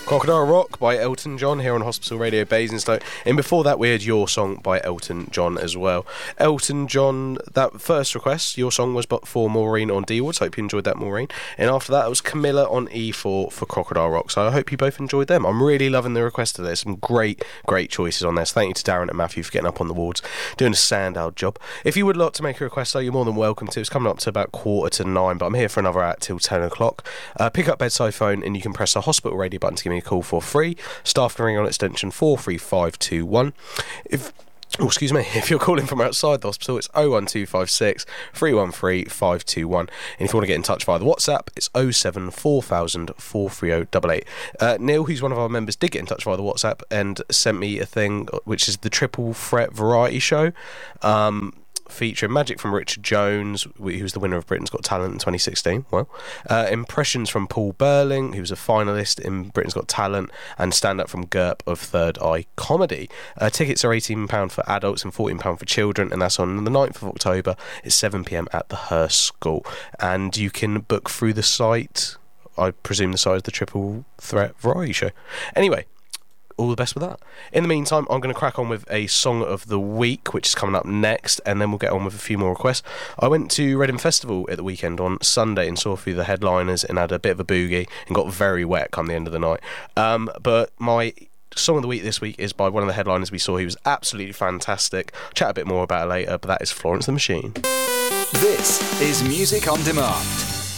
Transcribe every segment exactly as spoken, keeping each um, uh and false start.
Crocodile Rock by Elton John here on Hospital Radio Basingstoke. And before that, we had Your Song by Elton John as well. Elton John, that first request, Your Song, was but for Maureen on D Wards. Hope you enjoyed that, Maureen. And after that, it was Camilla on E four for Crocodile Rock. So I hope you both enjoyed them. I'm really loving the request of this. Some great, great choices on there. So thank you to Darren and Matthew for getting up on the wards, doing a standout job. If you would like to make a request, though, you're more than welcome to. It's coming up to about quarter to nine, but I'm here for another hour till ten o'clock. Uh, pick up bedside phone and you can press the hospital radio button to give me a call for free. Staff can ring on extension four three five two one. If Oh, excuse me, if you're calling from outside the hospital, it's oh one two five six, three one three, five two one. And if you want to get in touch via the WhatsApp, it's oh seven four thousand, four three oh eight eight. Uh, Neil, who's one of our members, did get in touch via the WhatsApp and sent me a thing, which is the Triple Threat Variety Show. Um... featuring Magic from Richard Jones, who was the winner of Britain's Got Talent in twenty sixteen. Well, uh, impressions from Paul Burling, who was a finalist in Britain's Got Talent, and stand-up from Gerp of Third Eye Comedy. Uh, tickets are eighteen pounds for adults and fourteen pounds for children, and that's on the ninth of October. It's seven p.m. at the Hurst School. And you can book through the site. I presume the site is the Triple Threat Variety Show. Anyway, all the best with that. In the meantime, I'm going to crack on with a song of the week, which is coming up next, and then we'll get on with a few more requests. I went to Reading Festival at the weekend on Sunday and saw a few of the headliners and had a bit of a boogie and got very wet come the end of the night. Um, but my song of the week this week is by one of the headliners we saw. He was absolutely fantastic. I'll chat a bit more about it later, but that is Florence the Machine. This is Music on Demand.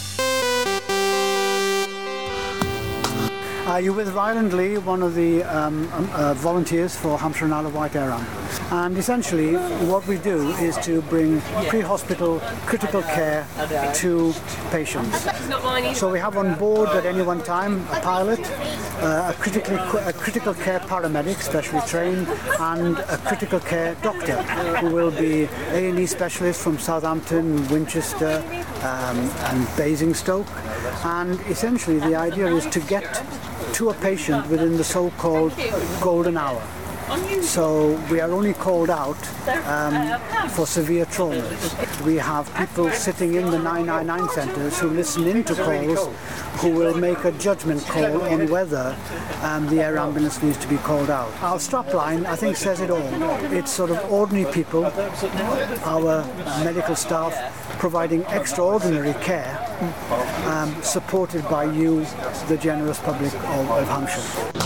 Uh, you're with Ryland Lee, one of the um, um, uh, volunteers for Hampshire and Isle of Wight Air Ambulance. And essentially what we do is to bring pre-hospital critical care to patients. So we have on board at any one time a pilot, uh, a, critically, a critical care paramedic, specially trained, and a critical care doctor who will be A and E specialist from Southampton, Winchester um, and Basingstoke. And essentially the idea is to get to a patient within the so-called golden hour. So we are only called out um, for severe traumas. We have people sitting in the nine nine nine centres who listen into calls, who will make a judgment call on whether um, the air ambulance needs to be called out. Our strapline, I think, says it all. It's sort of ordinary people, our medical staff, providing extraordinary care, um, supported by you, the generous public of, of Hampshire.